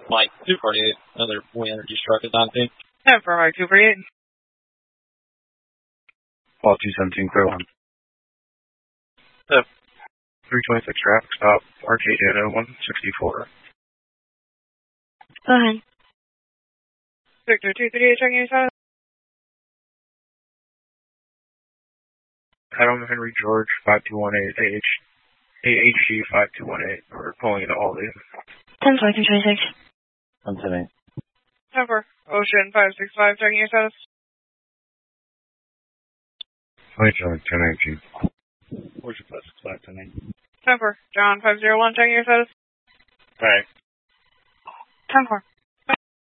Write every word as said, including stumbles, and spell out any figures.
Mike two forty-eight, another Boy Energy Shark is on thing. ten four, Mike two forty-eight. Paul two seventeen, clear one. Yep. three twenty-six traffic stop, R J data one sixty-four. Go ahead. Victor two thirty-eight, checking your status. Adam Henry George five two one eight, A H, A H G five two one eight. We're pulling into Aldi. ten four, two twenty-six. one seven eight. ten four, Ocean five six five, checking your status. Hi, John, ten eighteen. Where's your five six five, ten eight? ten four, John five zero one, checking your status. Alright. ten four.